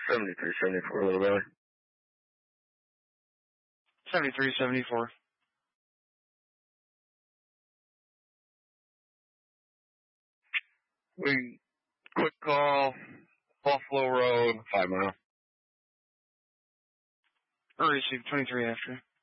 7374, a little better. 7374. We quick call, Buffalo Road, 5 mile. Or receive 23 after.